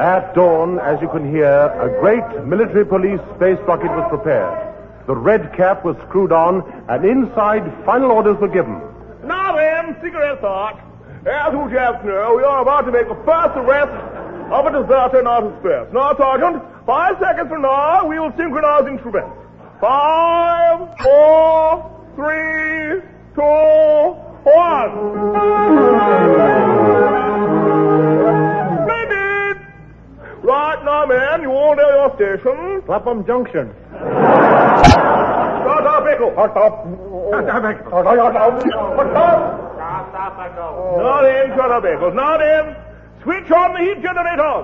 At dawn, as you can hear, a great military police space rocket was prepared. The red cap was screwed on, and inside, final orders were given. Now then, cigarette talk. As you just know, we are about to make the first arrest of a deserter in outer space. Now, Sergeant, 5 seconds from now, we will synchronize instruments. 5, 4, 3, 2, 1. Splendid! Right now, man, you all know your station. Clapham Junction. Start up, Pickle. Start up. Now then, shut up, Eccles. Now then, switch on the heat generator.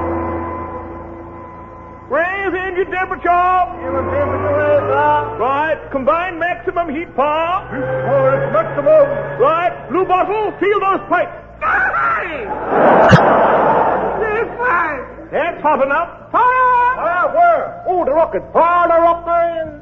Raise engine temperature. Right, combined maximum heat power. Maximum. Right, blue bottle, seal those pipes. That's hot enough. Fire! Where? Oh, the rocket. Fire the rocket!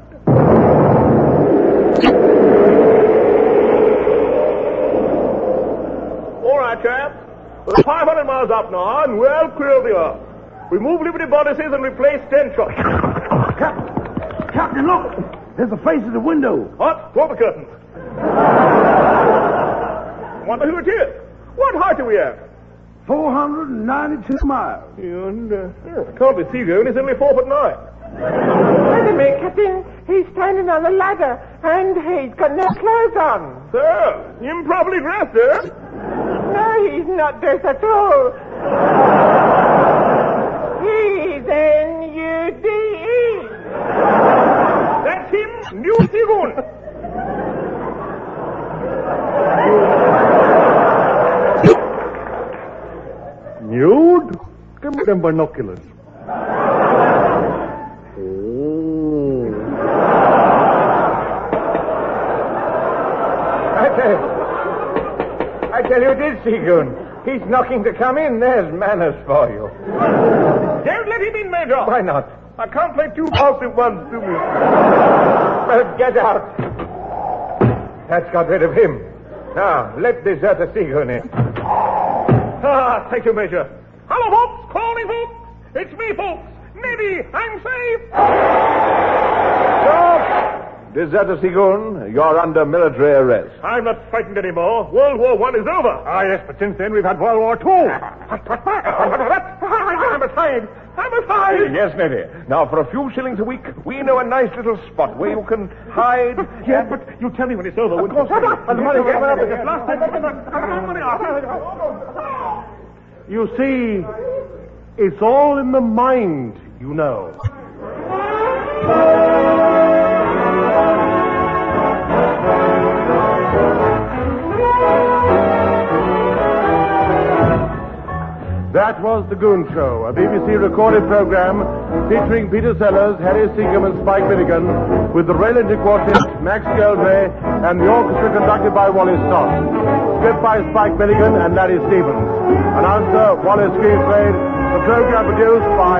All right, chaps. We're 500 miles up now and well clear of the earth. Remove Liberty bodices and replace stench shots. Captain, look! There's a face at the window. What? Draw the curtains. Wonder who it is. What height are we at? 492 miles. Can't be Seagoon. He's only 4'9". Wait a minute, Captain. He's standing on a ladder, and he's got no clothes on. Sir, improperly dressed, sir. No, he's not dressed at all. He's N-U-D-E. That's him, New Seagoon. Nude? Give me them binoculars. I tell you it is, Seagoon. He's knocking to come in. There's manners for you. Don't let him in, Major. Why not? I can't play two parts at once, do we? Well, get out. That's got rid of him. Now, let deserter Seagoon in. Ah, thank you, Major. Hello, folks. Calling, folks. It's me, folks. Neddy, I'm safe. Stop! Deserter Seagoon, you're under military arrest. I'm not frightened anymore. World War I is over. Ah, yes, but since then we've had World War II. I'm aside. I'm aside. Yes, Neddy. Now, for a few shillings a week, we know a nice little spot where you can hide. Yes, but you tell me when it's over. Of course. And the money gets up at the last time. You see, it's all in the mind, you know. That was The Goon Show, a BBC recorded program featuring Peter Sellers, Harry Seacombe and Spike Milligan, with the Rail Engine Quartet, Max Geldray, and the orchestra conducted by Wally Stott. Script by Spike Milligan and Larry Stevens. Announcer Wallace Greenslade. The program produced by